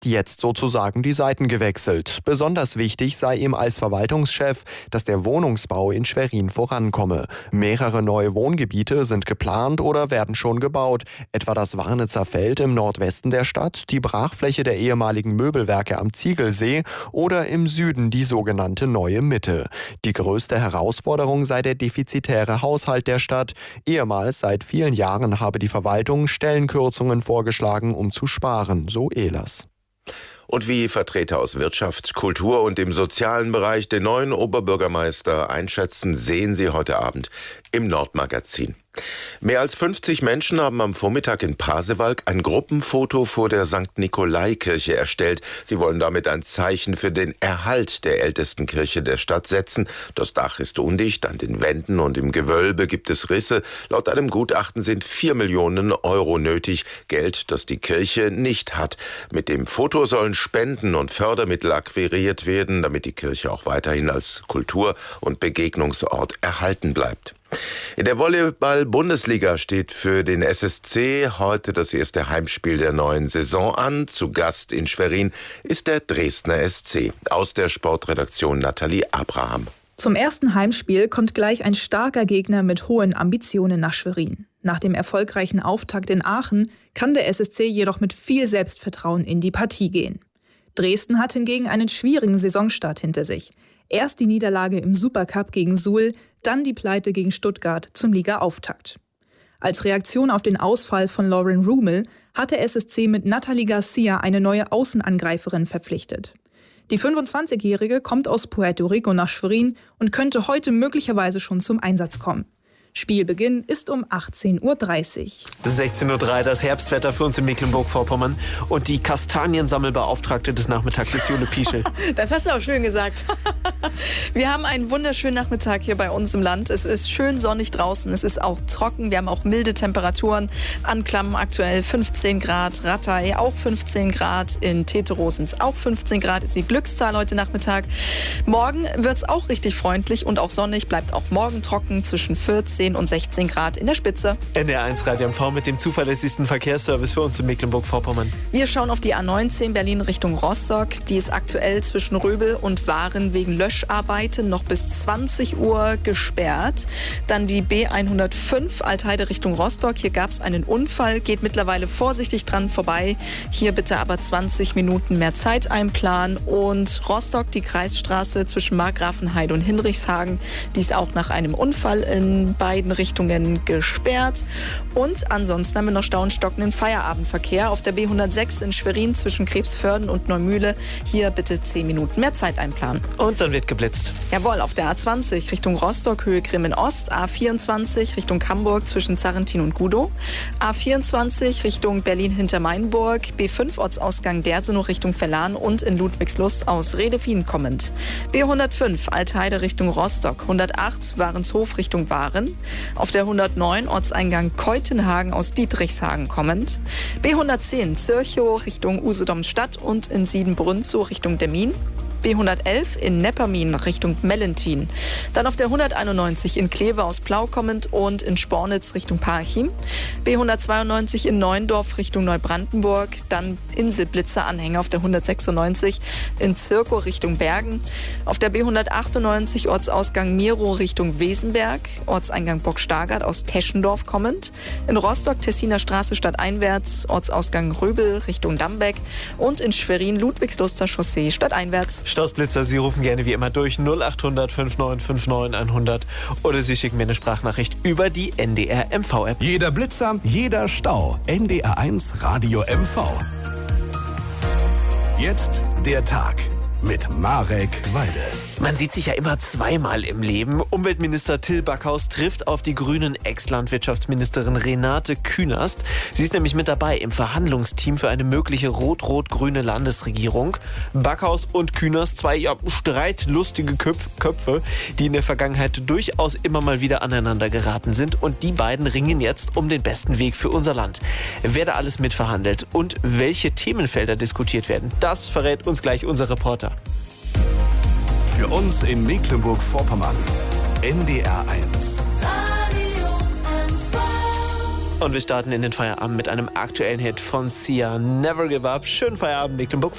jetzt sozusagen die Seiten gewechselt. Besonders wichtig sei ihm als Verwaltungschef, dass der Wohnungsbau in Schwerin vorankomme. Mehrere neue Wohngebiete sind geplant oder werden schon gebaut, etwa das Warnitzer Feld im Nordwesten der Stadt, die Brachfläche der ehemaligen Möbelwerke am Ziegelsee oder im Süden die sogenannte Neue Mitte. Die größte Herausforderung sei der defizitäre Haushalt der Stadt. Ehemals seit vielen Jahren habe die Verwaltung Stellenkürzungen vorgeschlagen, um zu sparen, so Ehlers. Und wie Vertreter aus Wirtschaft, Kultur und dem sozialen Bereich den neuen Oberbürgermeister einschätzen, sehen Sie heute Abend im Nordmagazin. Mehr als 50 Menschen haben am Vormittag in Pasewalk ein Gruppenfoto vor der St. Nikolai-Kirche erstellt. Sie wollen damit ein Zeichen für den Erhalt der ältesten Kirche der Stadt setzen. Das Dach ist undicht, an den Wänden und im Gewölbe gibt es Risse. Laut einem Gutachten sind 4 Millionen Euro nötig, Geld, das die Kirche nicht hat. Mit dem Foto sollen Spenden und Fördermittel akquiriert werden, damit die Kirche auch weiterhin als Kultur- und Begegnungsort erhalten bleibt. In der Volleyball-Bundesliga steht für den SSC heute das erste Heimspiel der neuen Saison an. Zu Gast in Schwerin ist der Dresdner SC. Aus der Sportredaktion Nathalie Abraham. Zum ersten Heimspiel kommt gleich ein starker Gegner mit hohen Ambitionen nach Schwerin. Nach dem erfolgreichen Auftakt in Aachen kann der SSC jedoch mit viel Selbstvertrauen in die Partie gehen. Dresden hat hingegen einen schwierigen Saisonstart hinter sich. Erst die Niederlage im Supercup gegen Suhl, dann die Pleite gegen Stuttgart zum Ligaauftakt. Als Reaktion auf den Ausfall von Lauren Rumel hat der SSC mit Nathalie Garcia eine neue Außenangreiferin verpflichtet. Die 25-Jährige kommt aus Puerto Rico nach Schwerin und könnte heute möglicherweise schon zum Einsatz kommen. Spielbeginn ist um 18:30 Uhr. 16:03 Uhr, das Herbstwetter für uns in Mecklenburg-Vorpommern. Und die Kastaniensammelbeauftragte des Nachmittags ist Jule Pieschel. Das hast du auch schön gesagt. Wir haben einen wunderschönen Nachmittag hier bei uns im Land. Es ist schön sonnig draußen, es ist auch trocken. Wir haben auch milde Temperaturen. Anklam aktuell 15 Grad, Rattay auch 15 Grad, in Teterosens auch 15 Grad ist die Glückszahl heute Nachmittag. Morgen wird es auch richtig freundlich und auch sonnig, bleibt auch morgen trocken zwischen 14 und 16 Grad in der Spitze. NDR1 Radio MV mit dem zuverlässigsten Verkehrsservice für uns in Mecklenburg-Vorpommern. Wir schauen auf die A19 Berlin Richtung Rostock. Die ist aktuell zwischen Röbel und Waren wegen Löscharbeiten noch bis 20 Uhr gesperrt. Dann die B105 Altheide Richtung Rostock. Hier gab es einen Unfall, geht mittlerweile vorsichtig dran vorbei. Hier bitte aber 20 Minuten mehr Zeit einplanen. Und Rostock, die Kreisstraße zwischen Markgrafenheide und Hinrichshagen. Die ist auch nach einem Unfall in beiden Richtungen gesperrt. Und ansonsten haben wir noch Stau und stockenden Feierabendverkehr auf der B106 in Schwerin zwischen Krebsförden und Neumühle. Hier bitte 10 Minuten mehr Zeit einplanen. Und dann wird geblitzt. Jawohl, auf der A20 Richtung Rostock, Höhe Grimmen Ost, A24 Richtung Hamburg zwischen Zarrentin und Gudow, A24 Richtung Berlin Hintermainburg, B5 Ortsausgang Dersenow Richtung Verlan und in Ludwigslust aus Redefien kommend. B105 Altheide Richtung Rostock, 108 Warenshof Richtung Waren, auf der 109 Ortseingang Keutenhagen aus Dietrichshagen kommend, B110 Zirchow Richtung Usedomstadt und in Siebenbrunn Richtung Demmin, B111 in Neppermin Richtung Mellentin. Dann auf der 191 in Kleve aus Plau kommend und in Spornitz Richtung Parchim. B192 in Neuendorf Richtung Neubrandenburg. Dann in Siblitzer Anhänger auf der 196 in Zirkow Richtung Bergen. Auf der B198 Ortsausgang Miro Richtung Wesenberg. Ortseingang Bock-Stargard aus Teschendorf kommend. In Rostock Tessiner Straße stadteinwärts. Ortsausgang Röbel Richtung Dambeck. Und in Schwerin Ludwigsluster Chaussee stadteinwärts. Stausblitzer, Sie rufen gerne wie immer durch 0800 5959 100 oder Sie schicken mir eine Sprachnachricht über die NDR MV-App. Jeder Blitzer, jeder Stau. NDR1 Radio MV. Jetzt der Tag mit Marek Walde. Man sieht sich ja immer zweimal im Leben. Umweltminister Till Backhaus trifft auf die grünen Ex-Landwirtschaftsministerin Renate Künast. Sie ist nämlich mit dabei im Verhandlungsteam für eine mögliche rot-rot-grüne Landesregierung. Backhaus und Künast, zwei streitlustige Köpfe, die in der Vergangenheit durchaus immer mal wieder aneinander geraten sind. Und die beiden ringen jetzt um den besten Weg für unser Land. Wer da alles mitverhandelt und welche Themenfelder diskutiert werden, das verrät uns gleich unser Reporter. Für uns in Mecklenburg-Vorpommern. NDR1. Und wir starten in den Feierabend mit einem aktuellen Hit von Sia, Never Give Up. Schönen Feierabend, Mecklenburg-Vorpommern.